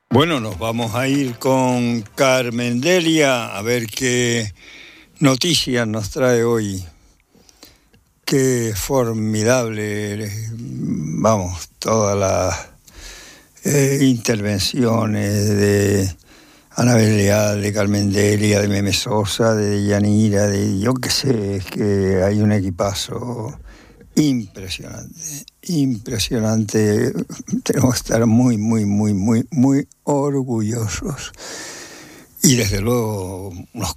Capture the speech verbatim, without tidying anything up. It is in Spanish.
Bueno, nos vamos a ir con Carmen Delia a ver qué noticias nos trae hoy. Qué formidable, vamos, todas las eh, intervenciones de Anabel Leal, de Carmen Delia, de Meme Sosa, de Yanira, de yo qué sé, es que hay un equipazo impresionante, impresionante. Tenemos que estar muy, muy, muy, muy, muy orgullosos. Y desde luego unos